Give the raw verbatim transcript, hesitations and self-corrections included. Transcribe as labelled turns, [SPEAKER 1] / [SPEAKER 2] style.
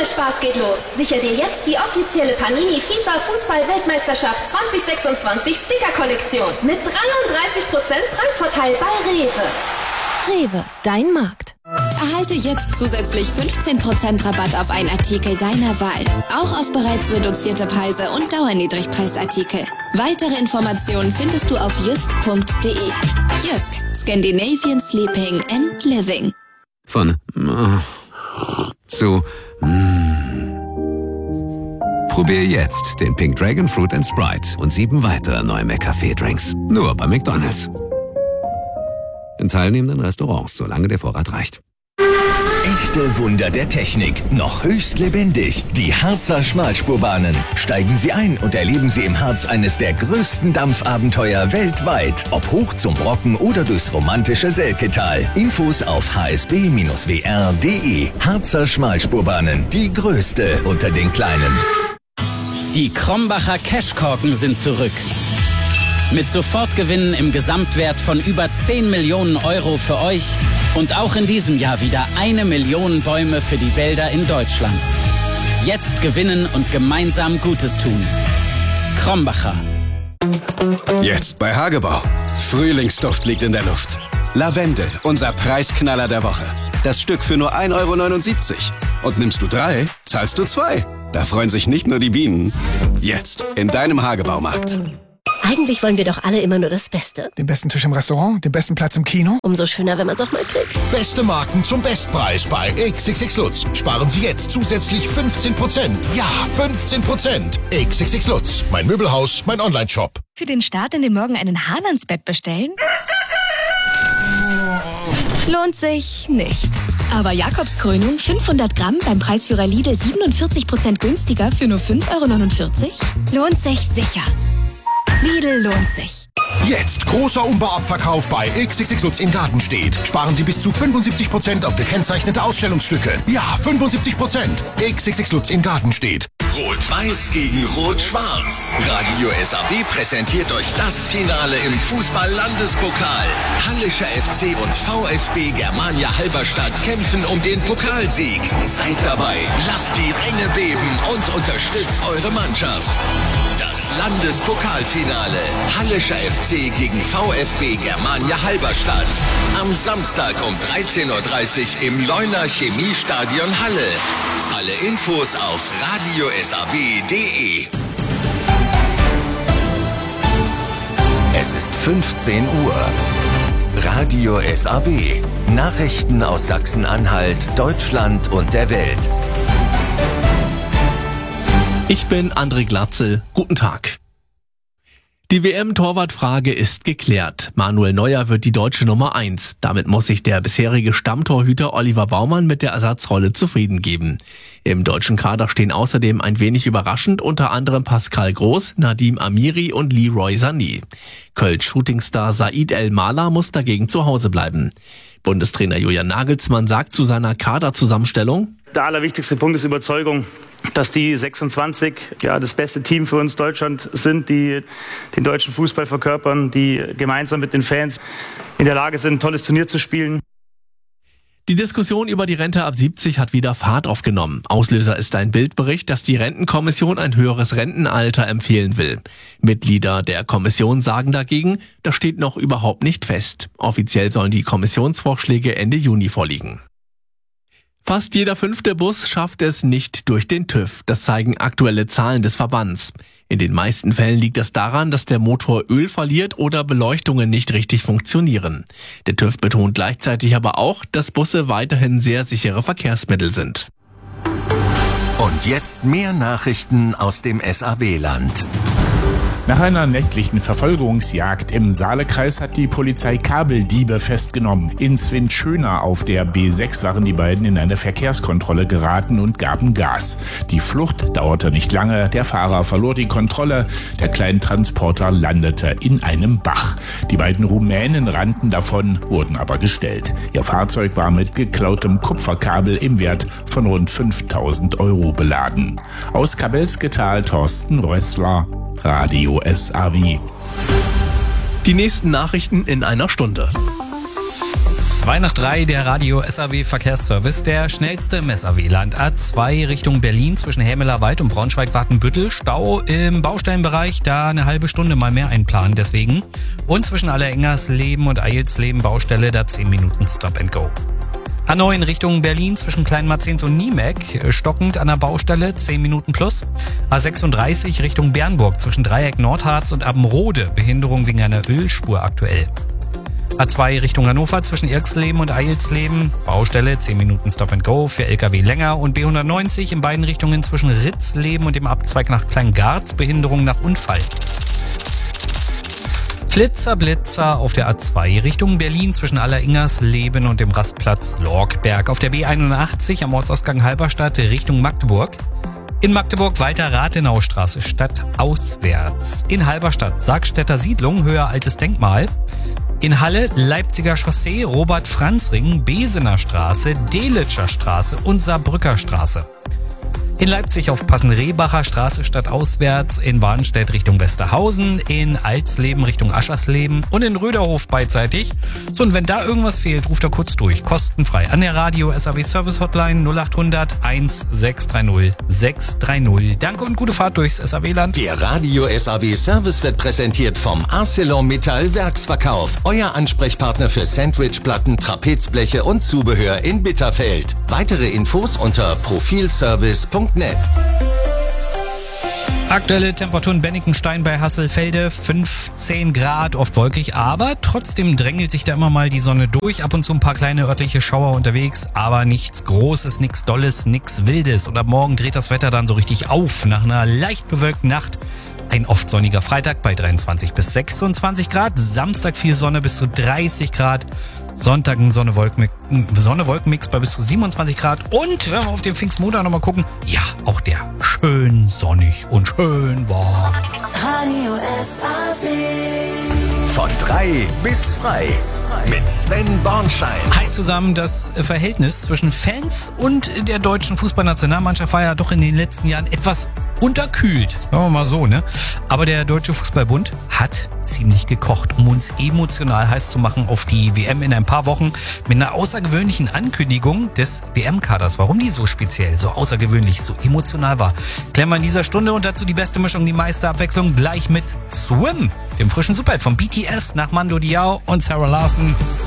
[SPEAKER 1] Spaß geht los. Sicher dir jetzt die offizielle Panini FIFA Fußball-Weltmeisterschaft zwanzig sechsundzwanzig Sticker-Kollektion mit dreiunddreißig Prozent Preisvorteil bei Rewe. Rewe, dein Markt.
[SPEAKER 2] Erhalte jetzt zusätzlich fünfzehn Prozent Rabatt auf einen Artikel deiner Wahl. Auch auf bereits reduzierte Preise und Dauerniedrigpreisartikel. Weitere Informationen findest du auf jysk punkt de. Jysk, Scandinavian Sleeping and Living.
[SPEAKER 3] Von äh, zu mm. Probier jetzt den Pink Dragon Fruit and Sprite und sieben weitere neue McCafé-Drinks. Nur bei McDonald's. In teilnehmenden Restaurants, solange der Vorrat reicht.
[SPEAKER 4] Echte Wunder der Technik, noch höchst lebendig. Die Harzer Schmalspurbahnen. Steigen Sie ein und erleben Sie im Harz eines der größten Dampfabenteuer weltweit. Ob hoch zum Brocken oder durchs romantische Selketal. Infos auf h s b Bindestrich w r punkt de. Harzer Schmalspurbahnen, die größte unter den kleinen.
[SPEAKER 5] Die Krombacher Cashkorken sind zurück. Mit Sofortgewinnen im Gesamtwert von über zehn Millionen Euro für euch und auch in diesem Jahr wieder eine Million Bäume für die Wälder in Deutschland. Jetzt gewinnen und gemeinsam Gutes tun. Krombacher.
[SPEAKER 6] Jetzt bei Hagebau. Frühlingsduft liegt in der Luft. Lavendel, unser Preisknaller der Woche. Das Stück für nur ein Euro neunundsiebzig. Und nimmst du drei, zahlst du zwei. Da freuen sich nicht nur die Bienen. Jetzt in deinem Hagebaumarkt.
[SPEAKER 7] Eigentlich wollen wir doch alle immer nur das Beste.
[SPEAKER 8] Den besten Tisch im Restaurant, den besten Platz im Kino.
[SPEAKER 7] Umso schöner, wenn man es auch mal kriegt.
[SPEAKER 9] Beste Marken zum Bestpreis bei X X X Lutz. Sparen Sie jetzt zusätzlich fünfzehn Prozent. Ja, fünfzehn Prozent. X X X Lutz. Mein Möbelhaus, mein Online-Shop.
[SPEAKER 10] Für den Start in den Morgen einen Hahn ans Bett bestellen? Lohnt sich nicht. Aber Jakobskrönung fünfhundert Gramm beim Preisführer Lidl siebenundvierzig Prozent günstiger für nur fünf Euro neunundvierzig? Lohnt sich sicher. Lidl lohnt sich.
[SPEAKER 9] Jetzt großer Umbauabverkauf bei X X X Lutz in Gartenstedt. Sparen Sie bis zu fünfundsiebzig Prozent auf gekennzeichnete Ausstellungsstücke. Ja, fünfundsiebzig Prozent. X X X Lutz in Gartenstedt.
[SPEAKER 4] Rot-Weiß gegen Rot-Schwarz. Radio S A W präsentiert euch das Finale im Fußball-Landespokal. Hallischer F C und VfB Germania Halberstadt kämpfen um den Pokalsieg. Seid dabei, lasst die Ränge beben und unterstützt eure Mannschaft. Das Landespokalfinale. Hallischer F C gegen VfB Germania Halberstadt. Am Samstag um dreizehn Uhr dreißig im Leuner Chemiestadion Halle. Alle Infos auf radio s a w punkt de. Es ist fünfzehn Uhr. Radio S A W. Nachrichten aus Sachsen-Anhalt, Deutschland und der Welt.
[SPEAKER 11] Ich bin André Glatzel. Guten Tag. Die W M-Torwartfrage ist geklärt. Manuel Neuer wird die deutsche Nummer eins. Damit muss sich der bisherige Stammtorhüter Oliver Baumann mit der Ersatzrolle zufrieden geben. Im deutschen Kader stehen außerdem ein wenig überraschend unter anderem Pascal Groß, Nadim Amiri und Leroy Sané. Kölns Shootingstar Said El-Mala muss dagegen zu Hause bleiben. Bundestrainer Julian Nagelsmann sagt zu seiner Kaderzusammenstellung:
[SPEAKER 12] Der allerwichtigste Punkt ist Überzeugung, dass die sechsundzwanzig ja das beste Team für uns Deutschland sind, die den deutschen Fußball verkörpern, die gemeinsam mit den Fans in der Lage sind, ein tolles Turnier zu spielen.
[SPEAKER 11] Die Diskussion über die Rente ab siebzig hat wieder Fahrt aufgenommen. Auslöser ist ein Bildbericht, dass die Rentenkommission ein höheres Rentenalter empfehlen will. Mitglieder der Kommission sagen dagegen, das steht noch überhaupt nicht fest. Offiziell sollen die Kommissionsvorschläge Ende Juni vorliegen. Fast jeder fünfte Bus schafft es nicht durch den TÜV. Das zeigen aktuelle Zahlen des Verbands. In den meisten Fällen liegt es daran, dass der Motor Öl verliert oder Beleuchtungen nicht richtig funktionieren. Der TÜV betont gleichzeitig aber auch, dass Busse weiterhin sehr sichere Verkehrsmittel sind.
[SPEAKER 4] Und jetzt mehr Nachrichten aus dem S A W-Land.
[SPEAKER 13] Nach einer nächtlichen Verfolgungsjagd im Saalekreis hat die Polizei Kabeldiebe festgenommen. In Zwinschöna auf der B sechs waren die beiden in eine Verkehrskontrolle geraten und gaben Gas. Die Flucht dauerte nicht lange, der Fahrer verlor die Kontrolle, der Kleintransporter landete in einem Bach. Die beiden Rumänen rannten davon, wurden aber gestellt. Ihr Fahrzeug war mit geklautem Kupferkabel im Wert von rund fünftausend Euro beladen. Aus Kabelsketal Thorsten Rössler, Radio S A W.
[SPEAKER 11] Die nächsten Nachrichten in einer Stunde.
[SPEAKER 14] zwei nach drei, der Radio S A W Verkehrsservice. Der schnellste im S A W-Land. A zwei Richtung Berlin zwischen Hämelerwald und Braunschweig-Watenbüttel. Stau im Baustellenbereich, da eine halbe Stunde mal mehr einplanen deswegen. Und zwischen Allerengersleben und Eilsleben Baustelle, da zehn Minuten Stop and Go. A neun Richtung Berlin zwischen Kleinmarzens und Niemek, stockend an der Baustelle, zehn Minuten plus. A sechsunddreißig Richtung Bernburg zwischen Dreieck Nordharz und Abbenrode, Behinderung wegen einer Ölspur aktuell. A zwei Richtung Hannover zwischen Irksleben und Eilsleben, Baustelle, zehn Minuten Stop and Go, für L K W länger. Und B hundertneunzig in beiden Richtungen zwischen Ritzleben und dem Abzweig nach Kleingarz, Behinderung nach Unfall. Flitzer, Blitzer auf der A zwei Richtung Berlin zwischen Allerengersleben und dem Rastplatz Lorkberg. Auf der B einundachtzig am Ortsausgang Halberstadt Richtung Magdeburg. In Magdeburg weiter Rathenaustraße stadtauswärts. In Halberstadt Sargstädter Siedlung, höher altes Denkmal. In Halle Leipziger Chaussee, Robert-Franz-Ring, Besener Straße, Delitscher Straße und Saarbrücker Straße. In Leipzig aufpassen, Rehbacher Straße stadtauswärts, in Warnstedt Richtung Westerhausen, in Alsleben Richtung Aschersleben und in Röderhof beidseitig. So, und wenn da irgendwas fehlt, ruft er kurz durch, kostenfrei an der Radio S A W Service Hotline null acht hundert eins sechs drei null sechs drei null. Danke und gute Fahrt durchs S A W-Land.
[SPEAKER 4] Der Radio S A W Service wird präsentiert vom ArcelorMittal Werksverkauf. Euer Ansprechpartner für Sandwichplatten, Trapezbleche und Zubehör in Bitterfeld. Weitere Infos unter profilservice punkt net.
[SPEAKER 14] Aktuelle Temperaturen Bennikenstein bei Hasselfelde, fünfzehn Grad, oft wolkig, aber trotzdem drängelt sich da immer mal die Sonne durch. Ab und zu ein paar kleine örtliche Schauer unterwegs, aber nichts Großes, nichts Dolles, nichts Wildes. Und ab morgen dreht das Wetter dann so richtig auf. Nach einer leicht bewölkten Nacht ein oft sonniger Freitag bei dreiundzwanzig bis sechsundzwanzig Grad, Samstag viel Sonne bis zu dreißig Grad. Sonntag ein Sonne-Wolken-Mix bei bis zu siebenundzwanzig Grad. Und wenn wir auf den Pfingstmontag nochmal gucken, ja, auch der schön sonnig und schön warm.
[SPEAKER 15] Radio S A W.
[SPEAKER 4] Von drei bis frei mit Sven Bornschein.
[SPEAKER 14] Hi zusammen, das Verhältnis zwischen Fans und der deutschen Fußballnationalmannschaft war ja doch in den letzten Jahren etwas unterkühlt, sagen wir mal so, ne? Aber der Deutsche Fußballbund hat ziemlich gekocht, um uns emotional heiß zu machen auf die W M in ein paar Wochen mit einer außergewöhnlichen Ankündigung des W M-Kaders. Warum die so speziell, so außergewöhnlich, so emotional war, klären wir in dieser Stunde und dazu die beste Mischung, die meiste Abwechslung gleich mit Swim, dem frischen Superhit von B T S nach Mando Diao und Sarah Larson.